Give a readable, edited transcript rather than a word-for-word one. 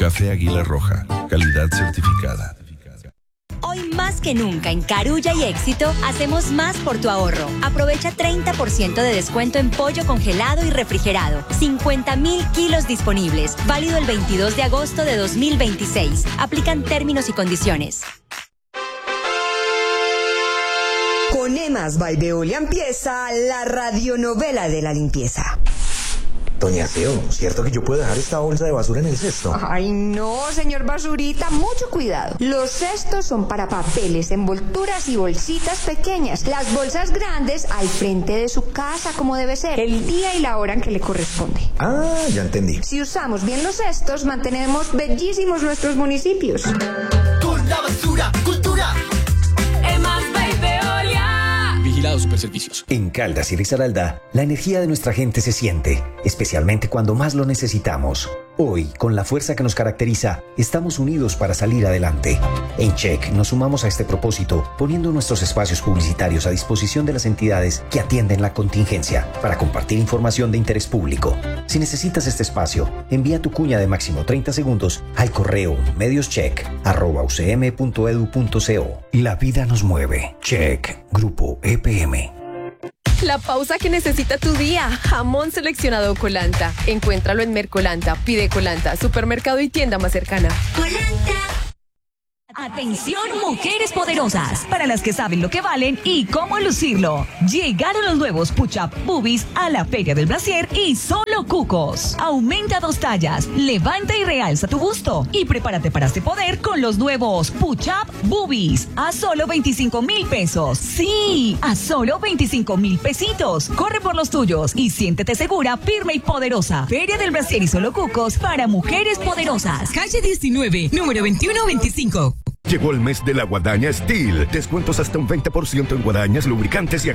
Café Águila Roja, calidad certificada. Hoy más que nunca en Carulla y Éxito hacemos más por tu ahorro. Aprovecha 30% de descuento en pollo congelado y refrigerado. 50.000 kilos disponibles. Válido el 22 de agosto de 2026. Aplican términos y condiciones. Con Emas by Veolia empieza la radionovela de la limpieza. Doña Teo, ¿cierto que yo puedo dejar esta bolsa de basura en el cesto? Ay, no, señor Basurita, mucho cuidado. Los cestos son para papeles, envolturas y bolsitas pequeñas. Las bolsas grandes al frente de su casa, como debe ser, el día y la hora en que le corresponde. Ah, ya entendí. Si usamos bien los cestos, mantenemos bellísimos nuestros municipios. Con la basura, cultura. Emas by Veolia. Vigilado Superservicios. En Caldas y Risaralda, la energía de nuestra gente se siente, especialmente cuando más lo necesitamos. Hoy, con la fuerza que nos caracteriza, estamos unidos para salir adelante. En Check nos sumamos a este propósito, poniendo nuestros espacios publicitarios a disposición de las entidades que atienden la contingencia para compartir información de interés público. Si necesitas este espacio, envía tu cuña de máximo 30 segundos al correo medioscheck@ucm.edu.co. La vida nos mueve. Check. Grupo EPM. La pausa que necesita tu día. Jamón seleccionado Colanta. Encuéntralo en Mercolanta. Pide Colanta, supermercado y tienda más cercana. Atención, mujeres poderosas, para las que saben lo que valen y cómo lucirlo. Llegaron los nuevos Push-Up Boobies a la Feria del Brasier y solo cucos. Aumenta 2 tallas, levanta y realza tu busto y prepárate para este poder con los nuevos Push-Up Boobies a solo 25,000 pesos. Sí, a solo 25,000 pesitos. Corre por los tuyos y siéntete segura, firme y poderosa. Feria del Brasier y solo cucos para mujeres poderosas. Calle 19, número 2125. Llegó el mes de la Guadaña Steel. Descuentos hasta un 20% en guadañas, lubricantes y